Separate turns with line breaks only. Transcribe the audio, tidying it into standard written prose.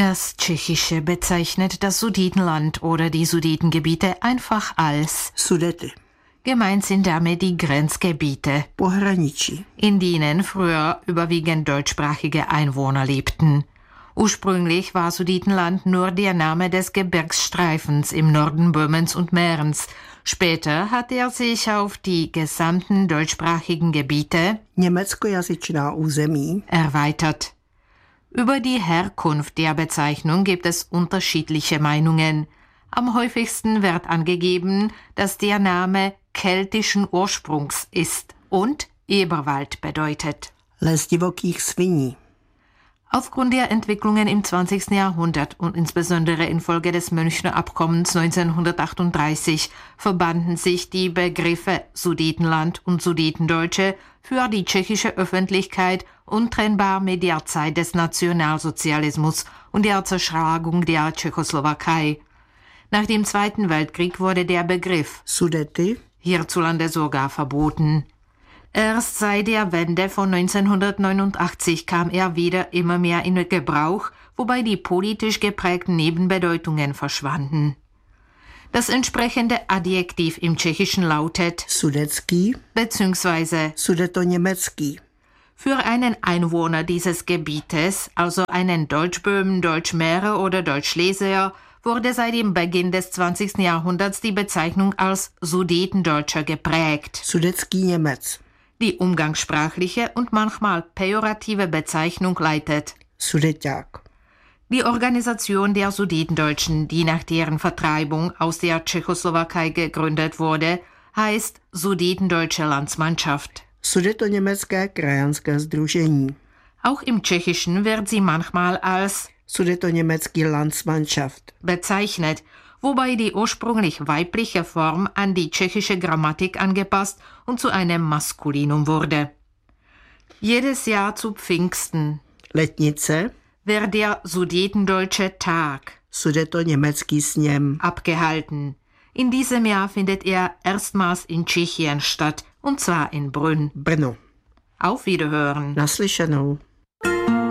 Das Tschechische bezeichnet das Sudetenland oder die Sudetengebiete einfach als
Sudety.
Gemeint sind damit die Grenzgebiete,
Pohraničí.
in denen früher überwiegend deutschsprachige Einwohner lebten. Ursprünglich war Sudetenland nur der Name des Gebirgsstreifens im Norden Böhmens und Mährens. Später hat er sich auf die gesamten deutschsprachigen Gebiete
Německojazyčná území
erweitert. Über die Herkunft der Bezeichnung gibt es unterschiedliche Meinungen. Am häufigsten wird angegeben, dass der Name keltischen Ursprungs ist und Eberwald bedeutet.
les divokých sviní.
Aufgrund der Entwicklungen im 20. Jahrhundert und insbesondere infolge des Münchner Abkommens 1938 verbanden sich die Begriffe Sudetenland und Sudetendeutsche für die tschechische Öffentlichkeit untrennbar mit der Zeit des Nationalsozialismus und der Zerschlagung der Tschechoslowakei. Nach dem Zweiten Weltkrieg wurde der Begriff
Sudety
hierzulande sogar verboten. Erst seit der Wende von 1989 kam er wieder immer mehr in Gebrauch, wobei die politisch geprägten Nebenbedeutungen verschwanden. Das entsprechende Adjektiv im Tschechischen lautet
sudecký,
bzw.
sudetoněmecký.
für einen Einwohner dieses Gebietes, also einen Deutschböhmen, Deutschmährer oder Deutschleser, wurde seit dem Beginn des 20. Jahrhunderts die Bezeichnung als Sudetendeutscher geprägt.
Sudecký Němec.
Die umgangssprachliche und manchmal pejorative Bezeichnung lautet
Sudeťák.
Die Organisation der Sudetendeutschen, die nach deren Vertreibung aus der Tschechoslowakei gegründet wurde, heißt Sudetendeutsche Landsmannschaft.
Sudetoněmecké krajanské sdružení.
Auch im Tschechischen wird sie manchmal als
Sudetoněmecký Landsmannschaft
bezeichnet, wobei die ursprünglich weibliche Form an die tschechische Grammatik angepasst und zu einem Maskulinum wurde. Jedes Jahr zu Pfingsten
Letnice,
wird der Sudetendeutsche Tag
Sudetoněmecký sněm.
abgehalten. In diesem Jahr findet er erstmals in Tschechien statt, und zwar in Brünn.
Brno.
Auf Wiederhören.
Naslyšenou.